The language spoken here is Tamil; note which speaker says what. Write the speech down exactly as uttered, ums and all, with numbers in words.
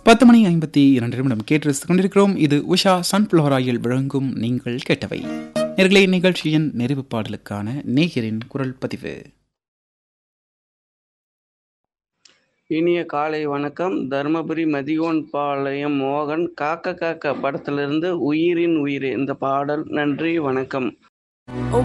Speaker 1: பத்து மணி ஐம்பத்தி இரண்டு நிமிடம் கேட்டு ரசித்துக் கொண்டிருக்கிறோம். இது உஷா சன்ஃப்ளவர் ஆயில் வழங்கும் நீங்கள் கேட்டவை. நேயர்களே, நிகழ்ச்சியின் நிறைவு பாடலுக்கான நேயரின் குரல் பதிவு.
Speaker 2: இனிய காலை வணக்கம். தருமபுரி மதிகோன் பாளையம் மோகன். காக்க காக்க படத்திலிருந்து உயிரின் உயிரே இந்த பாடல். நன்றி, வணக்கம்.